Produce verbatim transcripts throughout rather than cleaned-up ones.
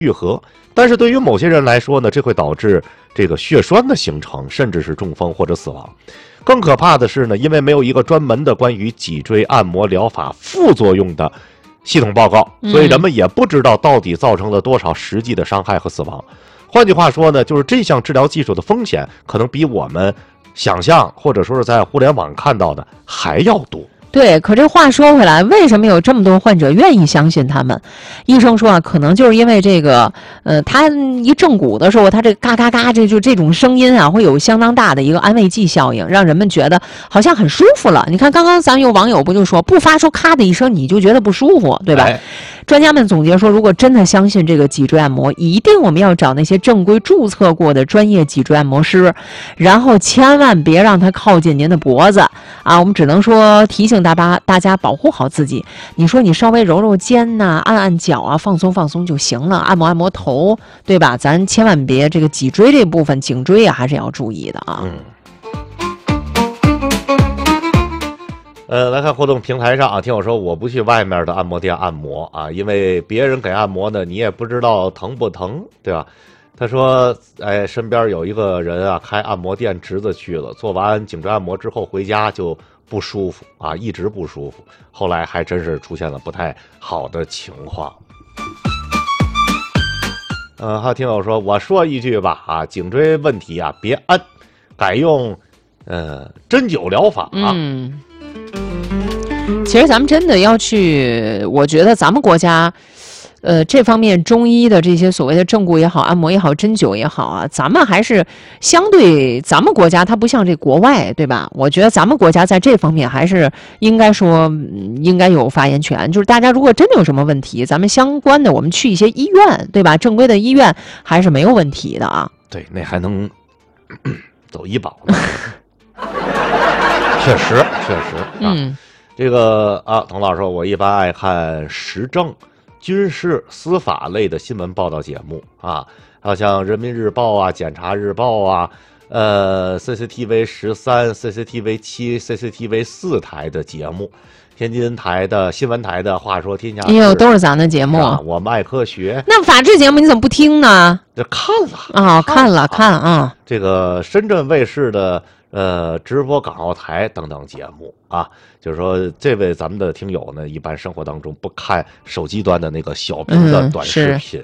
愈合。但是对于某些人来说呢，这会导致这个血栓的形成，甚至是中风或者死亡。更可怕的是呢，因为没有一个专门的关于脊椎按摩疗法副作用的系统报告，所以人们也不知道到底造成了多少实际的伤害和死亡。换句话说呢，就是这项治疗技术的风险可能比我们想象或者说是在互联网看到的还要多。 对，可这话说回来，为什么有这么多患者愿意相信他们？医生说啊，可能就是因为这个，呃，他一正骨的时候，他这嘎嘎嘎，这就这种声音啊，会有相当大的一个安慰剂效应，让人们觉得好像很舒服了。你看，刚刚咱们有网友不就说，不发出咔的一声，你就觉得不舒服，对吧？ 哎， 专家们总结说，如果真的相信这个脊椎按摩，一定我们要找那些正规注册过的专业脊椎按摩师，然后千万别让他靠近您的脖子啊！我们只能说提醒大家，大家保护好自己。你说你稍微揉揉肩呐、啊，按按脚啊，放松放松就行了，按摩按摩头，对吧？咱千万别这个脊椎这部分，颈椎啊还是要注意的啊。 嗯。呃，来看互动平台上啊，听我说，我不去外面的按摩店按摩啊，因为别人给按摩呢，你也不知道疼不疼，对吧？他说，哎，身边有一个人啊，开按摩店，侄子去了，做完颈椎按摩之后回家就不舒服啊，一直不舒服，后来还真是出现了不太好的情况。嗯、呃，还有听友说，我说一句吧啊，颈椎问题啊，别按，改用呃针灸疗法啊。 嗯。其实咱们真的要去，我觉得咱们国家，呃，这方面中医的这些所谓的正骨也好，按摩也好，针灸也好啊，咱们还是相对咱们国家，它不像这国外，对吧？我觉得咱们国家在这方面还是应该说，嗯、应该有发言权。就是大家如果真的有什么问题，咱们相关的我们去一些医院，对吧？正规的医院还是没有问题的啊。 对，那还能走医保呢。确实，确实啊。 嗯。 这个啊，童老师说，我一般爱看时政、军事、司法类的新闻报道节目啊，还有像人民日报啊、检察日报啊、呃 C C T V 十三、C C T V 七、C C T V 四台的节目，天津台的新闻台的话说天下事， 哎呦，都是咱的节目。 啊、我们爱科学。 那法制节目你怎么不听呢？ 这看了啊、哦，看了看啊。 这个深圳卫视的呃直播港澳台等等节目啊，就是说这位咱们的听友呢，一般生活当中不看手机端的那个小屏的短视频。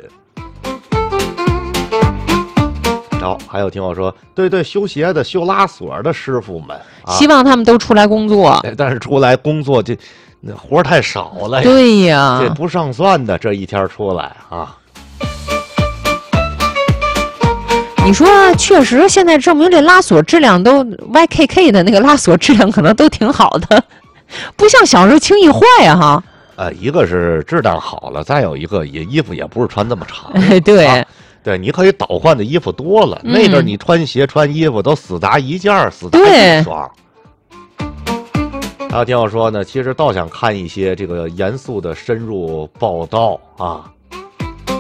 然后、嗯、还有听友说，对对，修鞋的、修拉锁的师傅们、啊， 希望他们都出来工作。 但是出来工作这那活太少了呀。 对呀， 这不上算的，这一天出来啊。 你说确实，现在证明这拉锁质量都 Y K K 的那个拉锁质量可能都挺好的，不像小时候轻易坏啊哈。 呃，一个是质量好了，再有一个也衣服也不是穿这么长。 对、 啊，对，你可以倒换的衣服多了。嗯、那阵你穿鞋穿衣服都死砸一件，死砸一双。还有听我说呢，其实倒想看一些这个严肃的深入报道啊。